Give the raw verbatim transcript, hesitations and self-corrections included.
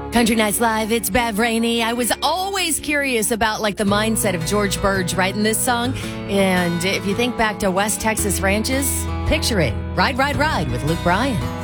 Country Nights Live, it's Bev Rainey. I was always curious about like the mindset of George Burge writing this song. And if you think back to West Texas ranches, picture it. Ride, ride, ride with Luke Bryan.